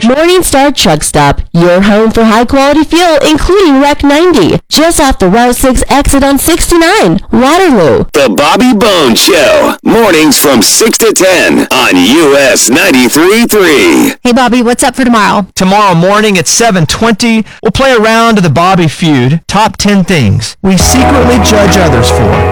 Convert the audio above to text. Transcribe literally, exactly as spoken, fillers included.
Morningstar Truck Stop, your home for high-quality fuel, including Rec ninety, just off the Route six exit on sixty-nine, Waterloo. The Bobby Bones Show, mornings from six to ten on U S ninety-three point three. Hey, Bobby, what's up for tomorrow? Tomorrow morning at seven twenty, we'll play a round of the Bobby Feud, Top ten Things We Secretly Judge Others For.